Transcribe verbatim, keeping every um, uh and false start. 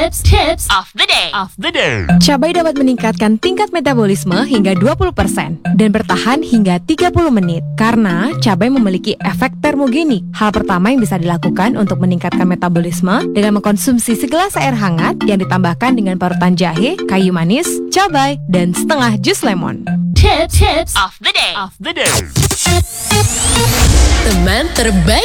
Tips, tips of the day. Of the day. Cabai dapat meningkatkan tingkat metabolisme hingga dua puluh persen dan bertahan hingga tiga puluh menit karena cabai memiliki efek termogenik. Hal pertama yang bisa dilakukan untuk meningkatkan metabolisme dengan mengkonsumsi segelas air hangat yang ditambahkan dengan parutan jahe, kayu manis, cabai, dan setengah jus lemon. Tips, tips Of the day. Of the day. teman terbaik.